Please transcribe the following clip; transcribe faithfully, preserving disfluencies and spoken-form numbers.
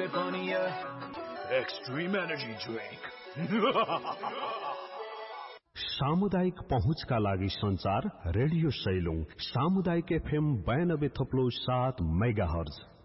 Patagonia Extreme Energy Drink. सामुदायिक पहुँचका लागि संचार रेडियो सैलुङ सामुदायिक एफएम बयानब्बे थप्लो सात मेगाहर्ज